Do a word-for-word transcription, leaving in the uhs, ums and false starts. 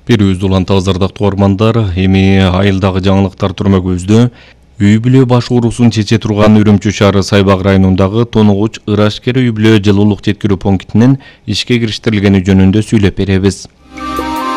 Берүүбүз уланта азардактуу армандар, эми айылдагы жаңылыктар турма көздө. Үй бүлө баш уурусун чече турган Үрүмчү шаары Сайбак районундагы Тонугуч Ырашкер үй бүлө жылуулук жеткирүү пунктинин ишке кириштирилгени жөнүндө сүйлөп беребиз.